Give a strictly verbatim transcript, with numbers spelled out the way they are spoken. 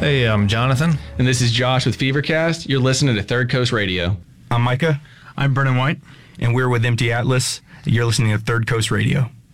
Hey, I'm Jonathan. And this is Josh with Fevercast. You're listening to Third Coast Radio. I'm Micah. I'm Brennan White. And we're with Empty Atlas. You're listening to Third Coast Radio.